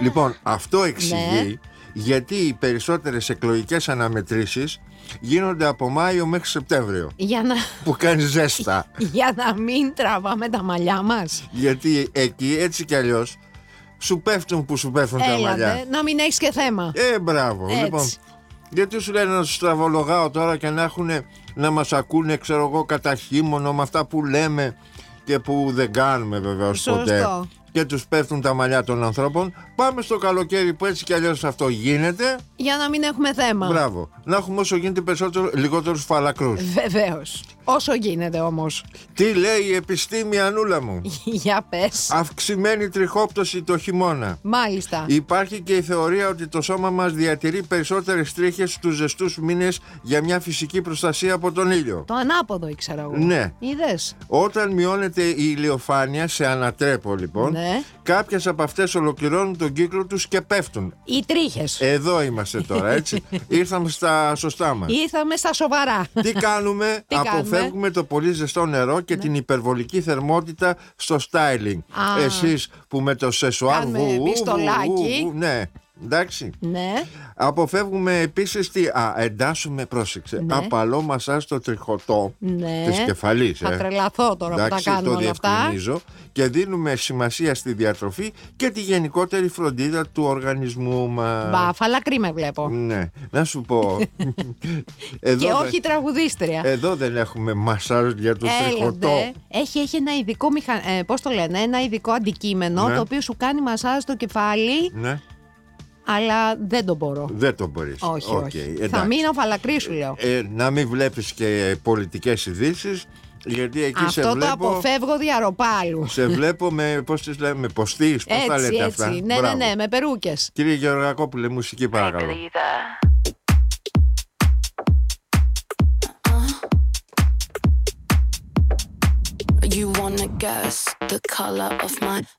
Λοιπόν, αυτό εξηγεί γιατί οι περισσότερες εκλογικές αναμετρήσεις γίνονται από Μάιο μέχρι Σεπτέμβριο. Που κάνει ζέστα. Για να μην τραβάμε τα μαλλιά μας. Γιατί εκεί έτσι κι αλλιώς σου πέφτουν που σου πέφτουν τα μαλλιά. Να μην έχεις και θέμα. Μπράβο. Έτσι. Λοιπόν, γιατί σου λένε να τους τραβολογάω τώρα και να μας ακούνε, ξέρω εγώ, κατά χείμωνο με αυτά που λέμε και που δεν κάνουμε βεβαίως ποτέ. Και τους πέφτουν τα μαλλιά των ανθρώπων. Πάμε στο καλοκαίρι που έτσι κι αλλιώς αυτό γίνεται. Για να μην έχουμε θέμα. Μπράβο. Να έχουμε όσο γίνεται λιγότερους φαλακρούς. Βεβαίως. Όσο γίνεται όμως. Τι λέει η επιστήμη, Ανούλα μου? Για πες. Αυξημένη τριχόπτωση το χειμώνα. Μάλιστα. Υπάρχει και η θεωρία ότι το σώμα μας διατηρεί περισσότερες τρίχες στους ζεστούς μήνες για μια φυσική προστασία από τον ήλιο. Το ανάποδο ήξερα εγώ. Ναι. Είδες. Όταν μειώνεται η ηλιοφάνεια σε ανατρέπο λοιπόν, κάποιες από αυτές ολοκληρώνουν τον κύκλο τους και πέφτουν. Οι τρίχες. Εδώ είμαστε τώρα, έτσι. Ήρθαμε στα σωστά μας. Ήρθαμε στα σοβαρά. Τι κάνουμε? Αποφεύγουμε το πολύ ζεστό νερό και την υπερβολική θερμότητα στο styling. Εσείς που με το σεσουάρ ναι. Εντάξει. Ναι. Αποφεύγουμε επίσης εντάσσουμε, πρόσεξε, απαλό μασάζ στο τριχωτό της κεφαλής. Θα τρελαθώ τώρα που τα κάνουμε όλα αυτά. Και δίνουμε σημασία στη διατροφή και τη γενικότερη φροντίδα του οργανισμού μας. Μπα, φαλακρή με βλέπω. Ναι, να σου πω. Και όχι τραγουδίστρια. Εδώ δεν έχουμε μασάζ για το τριχωτό. Έχει ένα ειδικό πώς το λένε, ένα ειδικό αντικείμενο το οποίο σου κάνει μασάζ στο κεφάλι. Ναι. Αλλά δεν το μπορώ. Δεν το μπορείς. Όχι. Θα μείνω φαλακρή, σου λέω. Να μην βλέπεις και πολιτικές ειδήσεις, γιατί εκεί αυτό σε βλέπω. Το αποφεύγω διαρροπάλου. Σε βλέπω με, πώς τις λέμε, με ποστής, πώς τα λέτε αυτά. Ναι, με περούκες. Κύριε Γεωργακόπουλε, μουσική παρακαλώ. You wanna guess the color of my